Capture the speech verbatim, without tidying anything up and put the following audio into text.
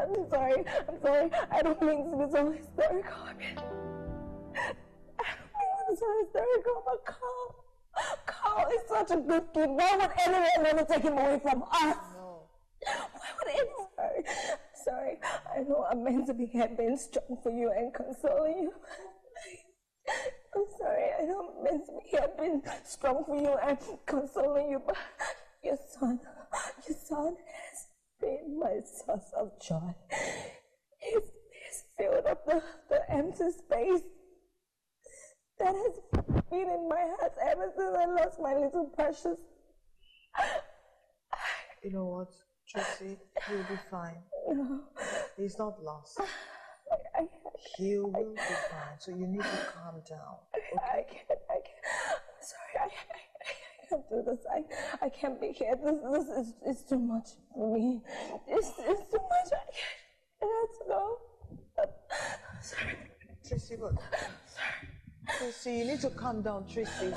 I'm sorry. I'm sorry. I don't mean to be so hysterical. I mean, I don't mean to be so hysterical, but Carl, Carl is such a good kid. Why would anyone want to take him away from us? No. Why would anyone? Sorry. Sorry. I know I'm meant to be here being strong for you and consoling you. I'm sorry. I don't meant to be here being strong for you and consoling you, but your son, your son has been my source of joy. He's, he's filled up the, the empty space that has been in my heart ever since I lost my little precious. You know what, Tracy? He'll be fine. No. He's not lost. I, I, He will be fine, so you need to calm down. Okay? I can't, I can't. I'm sorry, I, I, I can't do this. I, I can't be here. This, this is it's too much for me. It's, it's too much. I can't. I have to go. I'm sorry. Tracy, what? Sorry. Tracy, you need to calm down, Tracy.